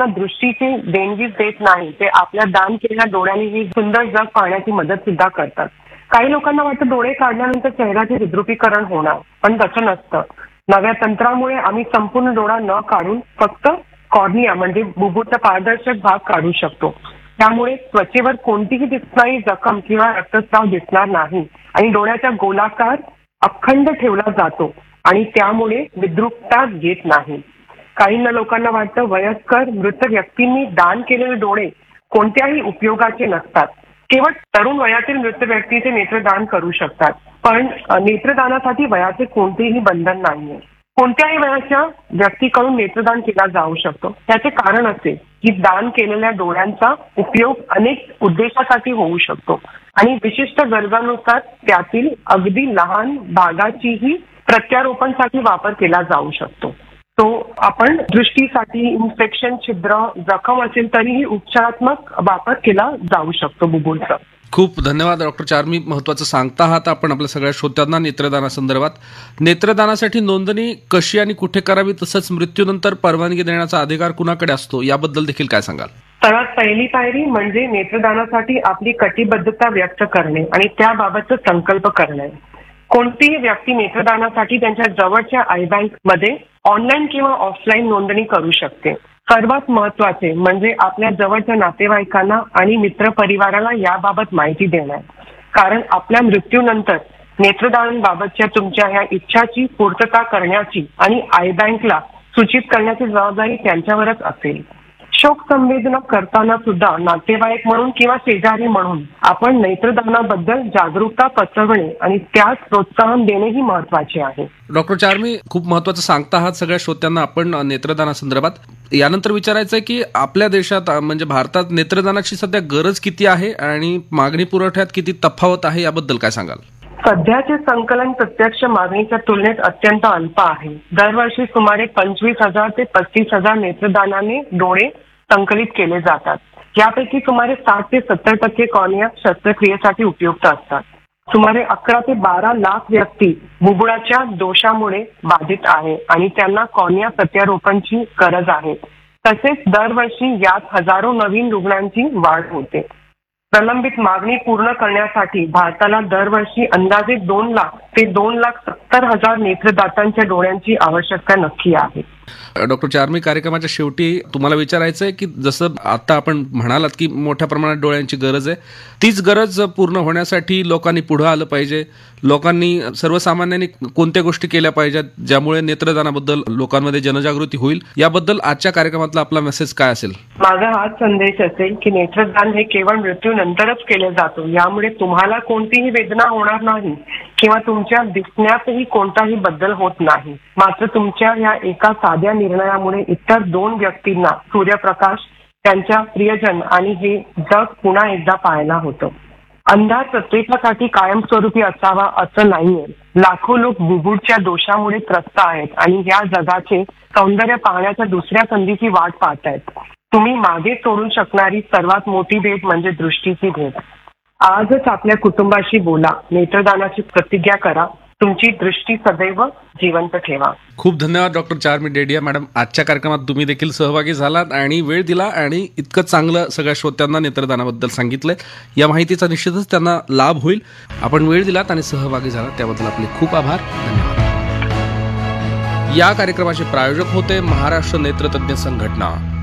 कोणाला दृष्टीची देणगीच देत नाही, ते आपल्या दान केलेल्या डोळ्यांनी ही सुंदर जग पाहण्याची मदत सुद्धा करतात. काही लोकांना वाटतं डोळे काढल्यानंतर चेहऱ्याचे विद्रुपीकरण होणार, पण तसं नसतं. नव्या तंत्रामुळे आम्ही संपूर्ण डोळा न काढून फक्त कॉर्निया म्हणजे बुबुळचा पारदर्शक भाग काढू शकतो. त्यामुळे त्वचेवर कोणतीही दिसणारी जखम किंवा रक्तस्राव दिसणार नाही आणि डोळ्याचा गोलाकार अखंड ठेवला जातो आणि त्यामुळे विद्रुपता येत नाही. काही लोकांना वाटतं वयस्कर मृत व्यक्तींनी दान केलेले डोळे कोणत्याही उपयोगाचे नसतात. केवळ तरुण वयातील मृत व्यक्तीचे नेत्रदान करू शकतात. पण नेत्रदानासाठी वयाचे कोणतेही बंधन नाहीये. कोणत्याही वयाच्या व्यक्तीकडून नेत्रदान केला जाऊ शकतो. त्याचे कारण असे की दान केलेल्या डोळ्यांचा उपयोग अनेक उद्देशासाठी होऊ शकतो आणि विशिष्ट गरजांनुसार त्यातील अगदी लहान भागाचीही प्रत्यारोपणसाठी वापर केला जाऊ शकतो. तो आपण दृष्टीसाठी इन्फेक्शन, छिद्र, जखम असेल तरीही उपचारात्मक वापर केला जाऊ शकतो बुबुळचा. खूप धन्यवाद डॉक्टर चार्मी. महत्वाचं सांगता आहात आपण आपल्या सगळ्या श्रोत्यांना नेत्रदानासंदर्भात. नेत्रदानासाठी नोंदणी कशी आणि कुठे करावी, तसंच मृत्यूनंतर परवानगी देण्याचा अधिकार कुणाकडे असतो याबद्दल देखील काय सांगाल? सर्वात पहिली पायरी म्हणजे नेत्रदानासाठी आपली कटिबद्धता व्यक्त करणे आणि त्याबाबतचा संकल्प करणे. कोणतीही व्यक्ती नेत्रदानासाठी त्यांच्या जवळच्या आय बँक मध्ये ऑनलाईन किंवा ऑफलाईन नोंदणी करू शकते. सर्वात महत्वाचे म्हणजे आपल्या जवळच्या नातेवाईकांना आणि मित्रपरिवाराला याबाबत माहिती देणे. कारण आपल्या मृत्यूनंतर नेत्रदानाबाबतच्या तुमच्या ह्या इच्छाची पूर्तता करण्याची आणि आय बँकला सूचित करण्याची जबाबदारी त्यांच्यावरच असेल. शोक संवेदना करताना सुद्धा नातेवाईक म्हणून किंवा शेजारी म्हणून आपण नेत्रदानाबद्दल जागरूकता पसरवणे आणि त्यास प्रोत्साहन देणेही महत्वाचे आहे. डॉक्टर चार्मी, खूप महत्वाचं सांगता आहात सगळ्या श्रोत्यांना आपण नेत्रदानासंदर्भात. यानंतर विचारायचं आहे की आपल्या देशात म्हणजे भारतात नेत्रदानाची सध्या गरज किती आहे आणि मागणी पुरवठ्यात किती तफावत आहे याबद्दल काय सांगाल? सध्याचे संकलन प्रत्यक्ष मागणीच्या तुलनेत अत्यंत अल्प आहे. दरवर्षी सुमारे 25,000 ते 35,000 नेत्रदानाने डोळे संकलित केले जातात. यापैकी सुमारे 60 ते 70% कॉर्निया शस्त्रक्रियेसाठी उपयुक्त असतात. सुमारे 11 ते 12 लाख व्यक्ती बुबुळाच्या दोषामुळे बाधित आहे आणि त्यांना कॉर्निया प्रत्यारोपणची गरज आहे. तसेच दरवर्षी यात हजारो नवीन रुग्णांची वाढ होते. प्रलंबित मागणी पूर्ण करण्यासाठी भारताला दरवर्षी अंदाजे 2 लाख ते 2,70,000 नेत्रदातांच्या डोळ्यांची आवश्यकता नक्की आहे. डॉक्टर चार्मी, कार्यक्रमाच्या शेवटी तुम्हाला विचारायचं आहे की जसं आता आपण म्हणालात की मोठ्या प्रमाणात डोळ्यांची गरज आहे, तीच गरज पूर्ण होण्यासाठी लोकांनी पुढे आलं पाहिजे. लोकांनी सर्वसामान्यांनी कोणत्या गोष्टी केल्या पाहिजेत ज्यामुळे नेत्रदानाबद्दल लोकांमध्ये जनजागृती होईल, याबद्दल आजच्या कार्यक्रमातला आपला मेसेज काय असेल? माझा हाच संदेश असेल की नेत्रदान हे केवळ मृत्यूनंतरच केले जातो. यामुळे तुम्हाला कोणतीही वेदना होणार नाही किंवा तुमच्या दिसण्यातही कोणताही बदल होत नाही. मात्र तुमच्या या एका साध्या निर्णयामुळे इतर 2 व्यक्तींना सूर्यप्रकाश, त्यांच्या प्रियजन आणि हे जग पुन्हा एकदा पाहायला होतं. अंधार प्रत्येकासाठी कायमस्वरूपी असावा असं नाहीये. लाखो लोक बुबुळच्या दोषामुळे त्रस्त आहेत आणि या जगाचे सौंदर्य पाहण्याच्या दुसऱ्या संधीची वाट पाहतायत. तुम्ही मागे सोडू शकणारी सर्वात मोठी भेट म्हणजे दृष्टीची भेट. आजच आपल्या कुटुंबाशी बोला, नेत्रदानाची प्रतिज्ञा करा, तुमची दृष्टी सदैव जिवंत ठेवा. खूप धन्यवाद डॉक्टर चार्मी डेडिया मॅडम. आजच्या कार्यक्रमात तुम्ही देखील सहभागी झालात आणि वेळ दिला आणि इतकं चांगलं सगळ्या श्रोत्यांना नेत्रदानाबद्दल सांगितलंय. या माहितीचा निश्चितच त्यांना लाभ होईल. आपण वेळ दिलात आणि सहभागी झालात त्याबद्दल आपले खूप आभार. धन्यवाद. या कार्यक्रमाचे प्रायोजक होते महाराष्ट्र नेत्रतज्ञ संघटना.